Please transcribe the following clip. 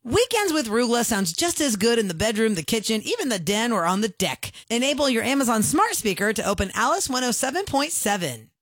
Weekends with Roogla sounds just as good in the bedroom, the kitchen, even the den, or on the deck. Enable your Amazon smart speaker to open Alice 107.7.